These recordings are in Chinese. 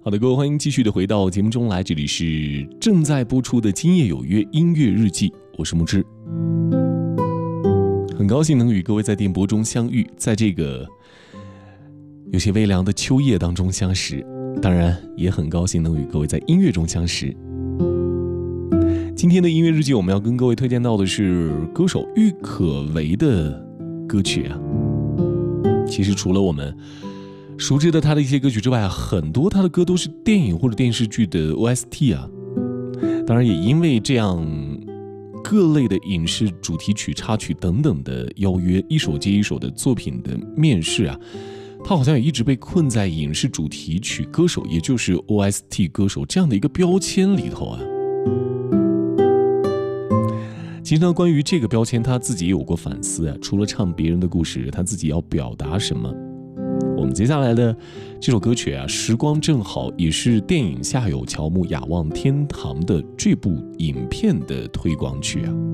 好的，各位欢迎继续的回到节目中来，这里是正在播出的今夜有约音乐日记，我是木之。很高兴能与各位在电波中相遇，在这个有些微凉的秋夜当中相识，当然也很高兴能与各位在音乐中相识。今天的音乐日记我们要跟各位推荐到的是歌手郁可唯的歌曲啊。其实除了我们熟知的他的一些歌曲之外，很多他的歌都是电影或者电视剧的 OST 啊。当然也因为这样各类的影视主题曲、插曲等等的邀约，一首接一首的作品的面世啊，他好像也一直被困在影视主题曲歌手，也就是 OST 歌手这样的一个标签里头啊。其实呢，关于这个标签他自己也有过反思啊，除了唱别人的故事，他自己要表达什么。我们接下来的这首歌曲啊，时光正好，也是电影《夏有乔木，雅望天堂》的这部影片的推广曲啊，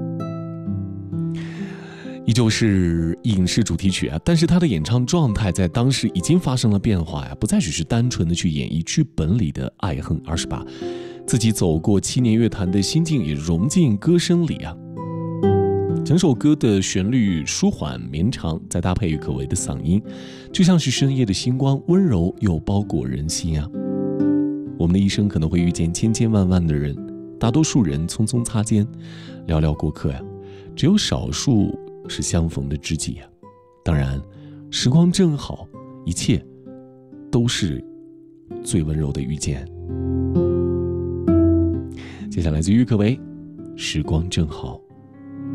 依旧是影视主题曲啊，但是他的演唱状态在当时已经发生了变化呀，不再只是单纯的去演绎剧本里的爱恨，而是把自己走过7年乐坛的心境也融进歌声里啊。整首歌的旋律舒缓绵长，再搭配郁可唯的嗓音，就像是深夜的星光，温柔又包裹人心啊。我们的一生可能会遇见千千万万的人，大多数人匆匆擦肩，寥寥过客呀，只有少数是相逢的知己啊。当然，时光正好，一切都是最温柔的遇见。接下来自郁可唯，时光正好。